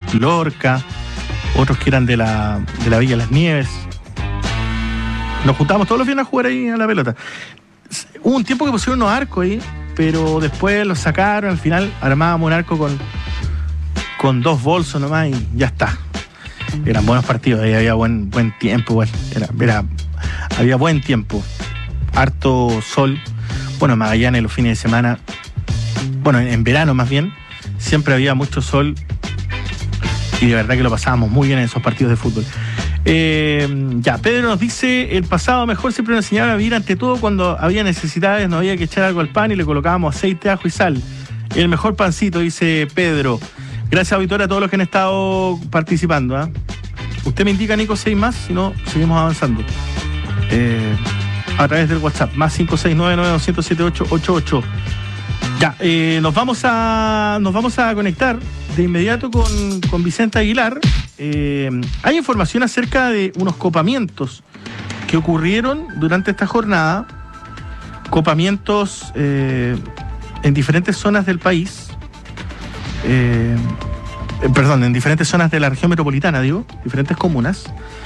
Lorca, otros que eran de la Villa Las Nieves. Nos juntábamos todos los viernes a jugar ahí a la pelota. Hubo un tiempo que pusieron unos arcos ahí, pero después los sacaron. Al final armábamos un arco con 2 bolsos nomás y ya está. Eran buenos partidos, ahí había buen tiempo, bueno, había buen tiempo, harto sol. Bueno, Magallanes los fines de semana, bueno, en verano más bien, siempre había mucho sol y de verdad que lo pasábamos muy bien en esos partidos de fútbol. Pedro nos dice: el pasado mejor siempre nos enseñaba a vivir ante todo cuando había necesidades, no había que echar algo al pan y le colocábamos aceite, ajo y sal. El mejor pancito, dice Pedro. Gracias, auditora, a todos los que han estado participando. Usted me indica, Nico, 6 más, si no, seguimos avanzando. A través del WhatsApp, más 569-900-7888. Nos vamos a conectar de inmediato con Vicente Aguilar. Hay información acerca de unos copamientos que ocurrieron durante esta jornada. Copamientos en diferentes zonas del país. En diferentes zonas de la región metropolitana, diferentes comunas.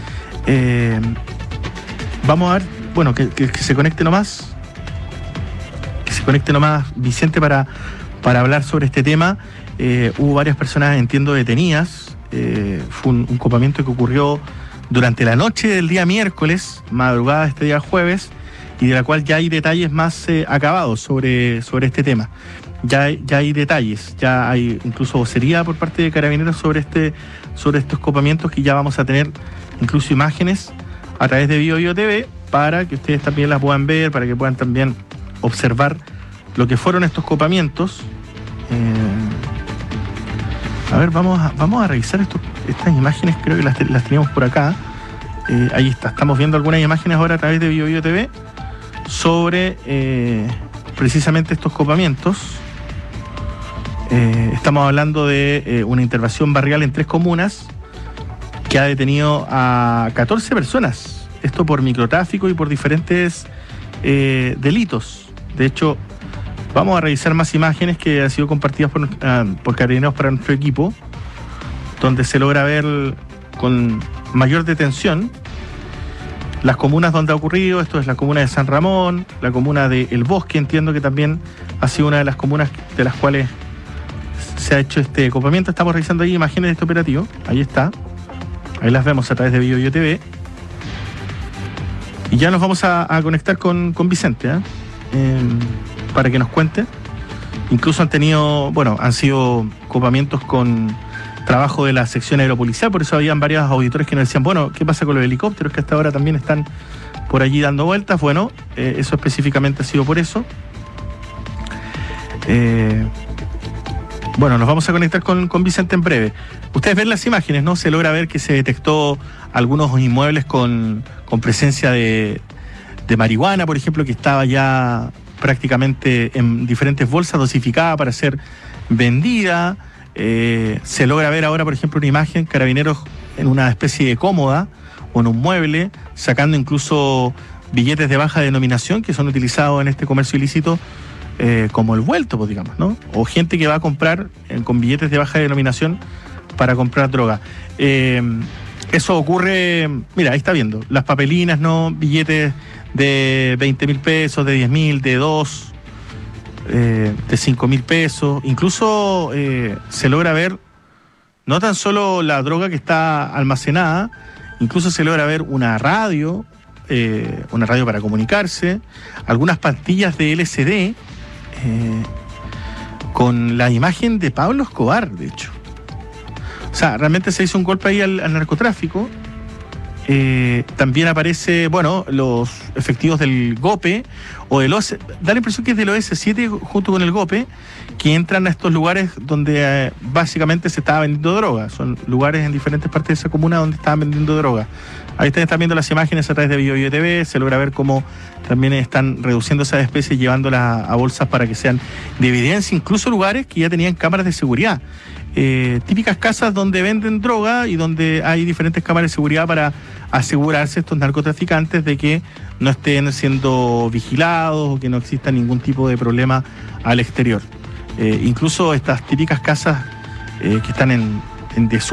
Vamos a ver, bueno, que se conecte nomás. Que se conecte nomás Vicente para hablar sobre este tema. Hubo varias personas, entiendo, detenidas. Fue un copamiento que ocurrió durante la noche del día miércoles, madrugada de este día jueves, y de la cual ya hay detalles más acabados sobre este tema. Ya hay detalles, ya hay incluso vocería por parte de Carabineros sobre estos copamientos, que ya vamos a tener incluso imágenes a través de BioBio TV para que ustedes también las puedan ver, para que puedan también observar lo que fueron estos copamientos. A ver, vamos a revisar estas imágenes, creo que las teníamos por acá. Ahí está, estamos viendo algunas imágenes ahora a través de BioBio TV sobre precisamente estos copamientos. Estamos hablando de una intervención barrial en 3 comunas que ha detenido a 14 personas. Esto por microtráfico y por diferentes delitos. De hecho, vamos a revisar más imágenes que han sido compartidas por Carabineros para nuestro equipo, donde se logra ver con mayor detención las comunas donde ha ocurrido. Esto es la comuna de San Ramón, la comuna de El Bosque, entiendo que también ha sido una de las comunas de las cuales se ha hecho este copamiento. Estamos revisando ahí imágenes de este operativo. Ahí está. Ahí las vemos a través de BioBio TV. Y ya nos vamos a conectar con Vicente, para que nos cuente. Incluso han sido copamientos con trabajo de la sección aeropolicial, por eso habían varios auditores que nos decían, bueno, ¿qué pasa con los helicópteros que hasta ahora también están por allí dando vueltas? Bueno, eso específicamente ha sido por eso. Bueno, nos vamos a conectar con Vicente en breve. Ustedes ven las imágenes, ¿no? Se logra ver que se detectó algunos inmuebles con presencia de marihuana, por ejemplo, que estaba ya prácticamente en diferentes bolsas dosificada para ser vendida. Se logra ver ahora, por ejemplo, una imagen, Carabineros en una especie de cómoda o en un mueble, sacando incluso billetes de baja denominación que son utilizados en este comercio ilícito como el vuelto, pues, digamos, ¿no? O gente que va a comprar con billetes de baja denominación para comprar droga. Eso ocurre, mira, ahí está viendo, las papelinas, ¿no? Billetes de 20.000 pesos, de 10.000, de 2, de 5.000 pesos. Incluso se logra ver no tan solo la droga que está almacenada, incluso se logra ver una radio para comunicarse, algunas pastillas de LSD con la imagen de Pablo Escobar, de hecho. O sea, realmente se hizo un golpe ahí al narcotráfico. También aparece, bueno, los efectivos del GOPE o del OS, da la impresión que es del OS7 junto con el GOPE, que entran a estos lugares donde básicamente se estaba vendiendo droga. Son lugares en diferentes partes de esa comuna donde estaban vendiendo droga. Ahí están viendo las imágenes a través de BioBio TV. Se logra ver cómo también están reduciendo esas especies, llevándolas a bolsas para que sean de evidencia, incluso lugares que ya tenían cámaras de seguridad. Típicas casas donde venden droga y donde hay diferentes cámaras de seguridad para asegurarse estos narcotraficantes de que no estén siendo vigilados o que no exista ningún tipo de problema al exterior. Incluso estas típicas casas que están en desuso,